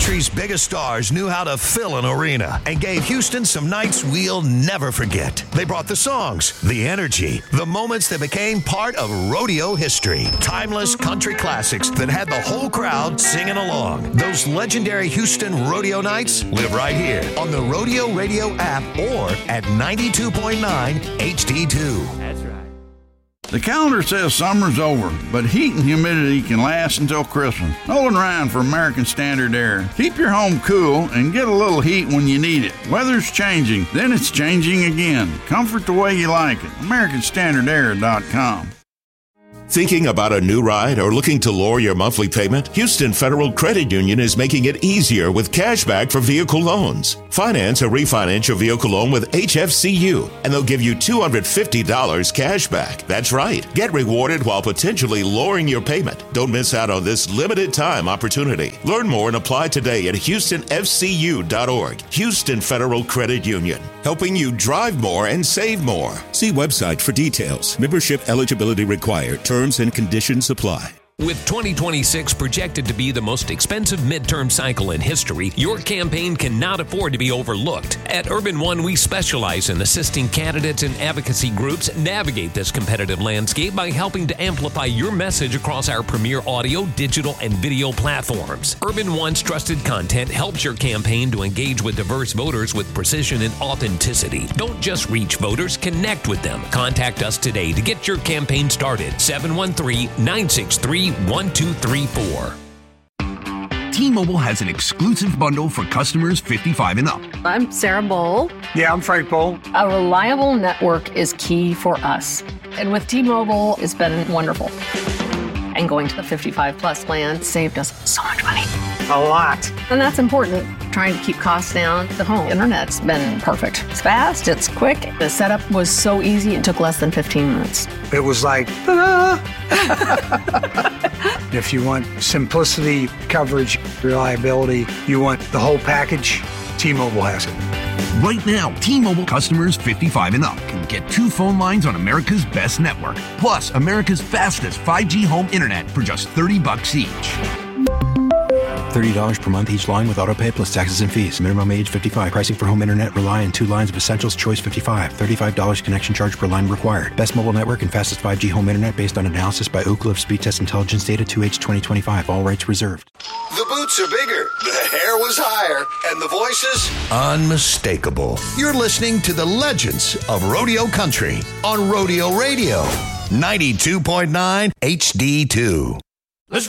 country's biggest stars knew how to fill an arena and gave Houston some nights we'll never forget. They brought the songs, the energy, the moments that became part of rodeo history. Timeless country classics that had the whole crowd singing along. Those legendary Houston rodeo nights live right here on the Rodeo Radio app or at 92.9 HD2. That's right. The calendar says summer's over, but heat and humidity can last until Christmas. Nolan Ryan for American Standard Air. Keep your home cool and get a little heat when you need it. Weather's changing, then it's changing again. Comfort the way you like it. AmericanStandardAir.com. Thinking about a new ride or looking to lower your monthly payment? Houston Federal Credit Union is making it easier with cash back for vehicle loans. Finance or refinance your vehicle loan with HFCU, and they'll give you $250 cash back. That's right. Get rewarded while potentially lowering your payment. Don't miss out on this limited time opportunity. Learn more and apply today at HoustonFCU.org. Houston Federal Credit Union, helping you drive more and save more. See website for details. Membership eligibility required. Terms and conditions apply. With 2026 projected to be the most expensive midterm cycle in history, your campaign cannot afford to be overlooked. At Urban One, we specialize in assisting candidates and advocacy groups navigate this competitive landscape by helping to amplify your message across our premier audio, digital, and video platforms. Urban One's trusted content helps your campaign to engage with diverse voters with precision and authenticity. Don't just reach voters, connect with them. Contact us today to get your campaign started. 713-963-1234. T-Mobile has an exclusive bundle for customers 55 and up. I'm Sarah Bowl. Yeah, I'm Frank Bowl. A reliable network is key for us. And with T-Mobile, it's been wonderful. And going to the 55 plus plan saved us so much money. A lot. And that's important. Trying to keep costs down. The home internet's been perfect. It's fast, it's quick. The setup was so easy, it took less than 15 minutes. It was like, ta-da! If you want simplicity, coverage, reliability, you want the whole package, T-Mobile has it. Right now, T-Mobile customers 55 and up can get 2 phone lines on America's best network, plus America's fastest 5G home internet for just $30 each. $30 per month each line with autopay plus taxes and fees. Minimum age 55. Pricing for home internet rely on 2 lines of Essentials Choice 55. $35 connection charge per line required. Best mobile network and fastest 5G home internet based on analysis by Ookla of Speed Test Intelligence data 2H 2025. All rights reserved. The boots are bigger, the hair was higher, and the voices unmistakable. You're listening to the legends of Rodeo Country on Rodeo Radio, 92.9 HD2.